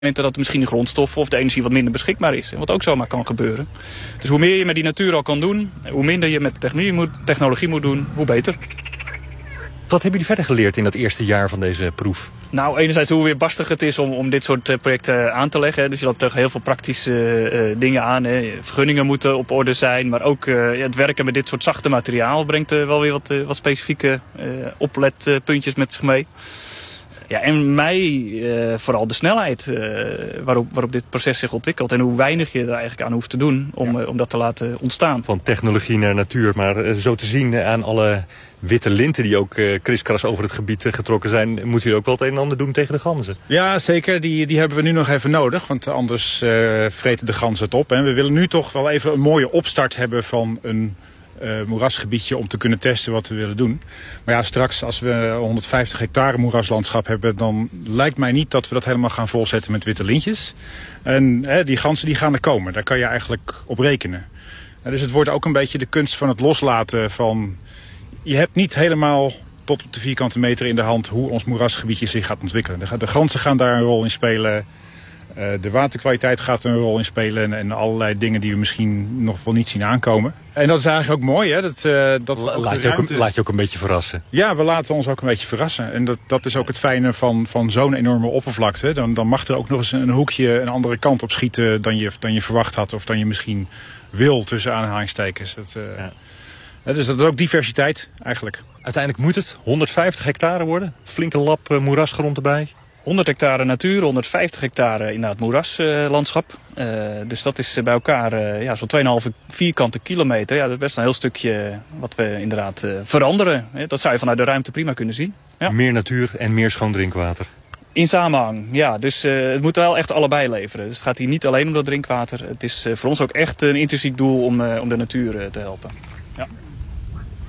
dat misschien de grondstoffen of de energie wat minder beschikbaar is. Wat ook zomaar kan gebeuren. Dus hoe meer je met die natuur al kan doen, hoe minder je met technologie moet doen, hoe beter. Wat hebben jullie verder geleerd in dat eerste jaar van deze proef? Nou, enerzijds hoe weerbarstig het is om dit soort projecten aan te leggen. Dus je loopt tegen heel veel praktische dingen aan. Vergunningen moeten op orde zijn. Maar ook het werken met dit soort zachte materiaal brengt wel weer wat specifieke opletpuntjes met zich mee. Ja, en vooral de snelheid waarop dit proces zich ontwikkelt. En hoe weinig je er eigenlijk aan hoeft te doen om dat te laten ontstaan. Van technologie naar natuur, maar zo te zien aan alle witte linten die ook kriskras over het gebied getrokken zijn, moeten jullie ook wel het een en ander doen tegen de ganzen? Ja, zeker. Die hebben we nu nog even nodig, want anders vreten de ganzen het op. En we willen nu toch wel even een mooie opstart hebben van een moerasgebiedje om te kunnen testen wat we willen doen. Maar ja, straks als we 150 hectare moeraslandschap hebben, dan lijkt mij niet dat we dat helemaal gaan volzetten met witte lintjes. En die ganzen die gaan er komen, daar kan je eigenlijk op rekenen. Dus het wordt ook een beetje de kunst van het loslaten van, je hebt niet helemaal tot op de vierkante meter in de hand hoe ons moerasgebiedje zich gaat ontwikkelen. De ganzen gaan daar een rol in spelen. De waterkwaliteit gaat er een rol in spelen en allerlei dingen die we misschien nog wel niet zien aankomen. En dat is eigenlijk ook mooi, hè? Laat je ook een beetje verrassen. Ja, we laten ons ook een beetje verrassen. En dat is ook het fijne van zo'n enorme oppervlakte. Dan mag er ook nog eens een hoekje een andere kant op schieten dan je verwacht had. Of dan je misschien wil, tussen aanhalingstekens. Dus dat is ook diversiteit eigenlijk. Uiteindelijk moet het 150 hectare worden. Flinke lap moerasgrond erbij. 100 hectare natuur, 150 hectare inderdaad moeraslandschap. Dus dat is bij elkaar zo'n 2,5 vierkante kilometer. Ja, dat is best een heel stukje wat we inderdaad veranderen. Dat zou je vanuit de ruimte prima kunnen zien. Ja. Meer natuur en meer schoon drinkwater. In samenhang, ja. Dus het moet wel echt allebei leveren. Dus het gaat hier niet alleen om dat drinkwater. Het is voor ons ook echt een intrinsiek doel om de natuur te helpen. Ja.